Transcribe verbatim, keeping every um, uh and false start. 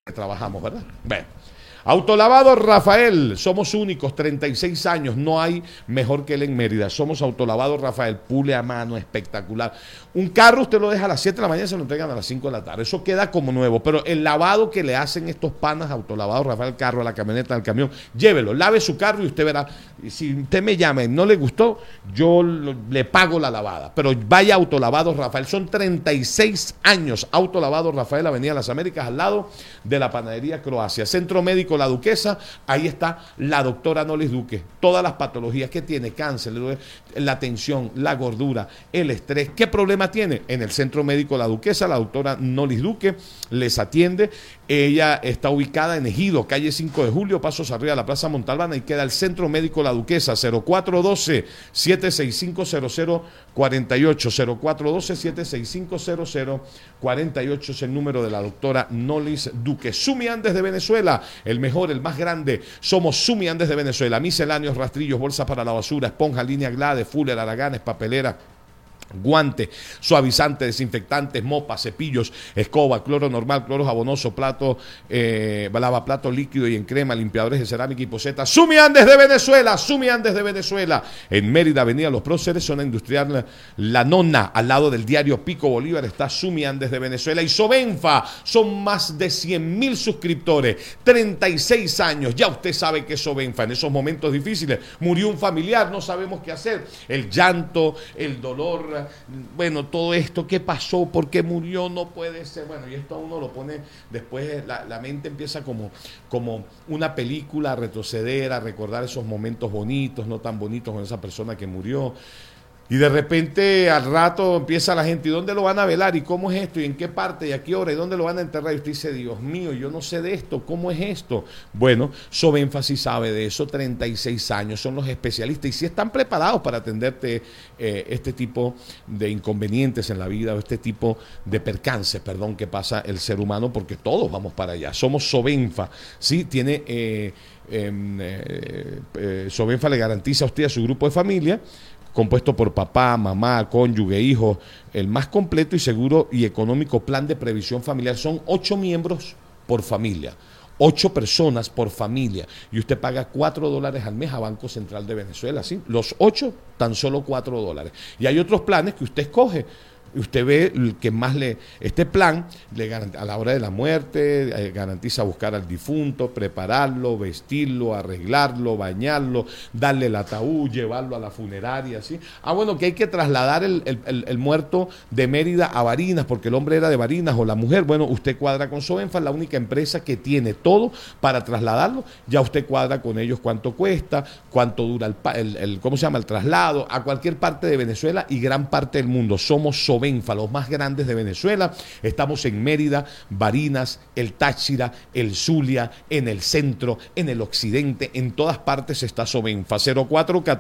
que trabajamos, ¿verdad? Bueno. Autolavado Rafael, somos únicos, treinta y seis años, no hay mejor que él en Mérida. Somos Autolavado Rafael, pule a mano, espectacular. Un carro usted lo deja a las siete de la mañana y se lo entregan a las cinco de la tarde. Eso queda como nuevo, pero el lavado que le hacen estos panas, Autolavado Rafael, el carro, a la camioneta, al camión, llévelo, lave su carro y usted verá. Si usted me llama y no le gustó, yo lo, le pago la lavada. Pero vaya a Autolavado Rafael, son treinta y seis años. Autolavado Rafael, Avenida Las Américas, al lado de la Panadería Croacia. Centro Médico La Duquesa, ahí está la doctora Nolis Duque. Todas las patologías que tiene, cáncer, la tensión, la gordura, el estrés, ¿qué problema tiene? En el Centro Médico La Duquesa, la doctora Nolis Duque les atiende. Ella está ubicada en Ejido, calle cinco de julio, pasos arriba de la Plaza Montalbana, y queda el Centro Médico La Duquesa, cero cuatro uno dos, siete seis cinco, cero cero cuatro ocho, cero cuatro uno dos, siete seis cinco, cero cero cuatro ocho es el número de la doctora Nolis Duque. Sumi Andes de Venezuela, el mejor, el más grande, somos Sumi Andes de Venezuela, misceláneos, rastrillos, bolsas para la basura, esponja, línea Glade, Fuller, Araganes, papelera, guante, suavizante, desinfectantes, mopas, cepillos, escoba, cloro normal, cloro jabonoso, plato, eh, lavaplato líquido y en crema, limpiadores de cerámica y poseta. Sumi Andes de Venezuela, Sumi Andes de Venezuela, en Mérida, Avenida Los Próceres, zona industrial La Nona, al lado del diario Pico Bolívar, está Sumi Andes de Venezuela. Y Sobenfa, son más de cien mil suscriptores, treinta y seis años, ya usted sabe que Sobenfa, en esos momentos difíciles, murió un familiar, no sabemos qué hacer, el llanto, el dolor, bueno, todo esto, ¿qué pasó? ¿Por qué murió? No puede ser. Bueno, y esto a uno lo pone, después la, la mente empieza como, como una película a retroceder, a recordar esos momentos bonitos, no tan bonitos con esa persona que murió. Y de repente al rato empieza la gente, ¿y dónde lo van a velar? ¿Y cómo es esto? ¿Y en qué parte? ¿Y a qué hora? ¿Y dónde lo van a enterrar? Y usted dice, Dios mío, yo no sé de esto, ¿cómo es esto? Bueno, Sobenfa sí sabe de eso, treinta y seis años, son los especialistas y sí están preparados para atenderte eh, este tipo de inconvenientes en la vida, o este tipo de percances, perdón, que pasa el ser humano, porque todos vamos para allá. Somos Sobenfa, ¿sí? Tiene... Eh, eh, eh, Sobenfa le garantiza a usted, a su grupo de familia, compuesto por papá, mamá, cónyuge, hijo, el más completo y seguro y económico plan de previsión familiar. Son ocho miembros por familia, ocho personas por familia, y usted paga cuatro dólares al mes a Banco Central de Venezuela, ¿sí? Los ocho, tan solo cuatro dólares. Y hay otros planes que usted escoge. Usted ve el que más le... Este plan, le a la hora de la muerte, eh, garantiza buscar al difunto, prepararlo, vestirlo, arreglarlo, bañarlo, darle el ataúd, llevarlo a la funeraria, ¿sí? Ah, bueno, que hay que trasladar el, el, el, el muerto de Mérida a Barinas, porque el hombre era de Barinas o la mujer. Bueno, usted cuadra con Sobenfa, la única empresa que tiene todo para trasladarlo. Ya usted cuadra con ellos cuánto cuesta, cuánto dura el, el, el ¿cómo se llama? El traslado a cualquier parte de Venezuela y gran parte del mundo. Somos Sobenfa. Sobenfa, los más grandes de Venezuela. Estamos en Mérida, Barinas, el Táchira, el Zulia, en el centro, en el occidente, en todas partes está Sobenfa. cero cuatro uno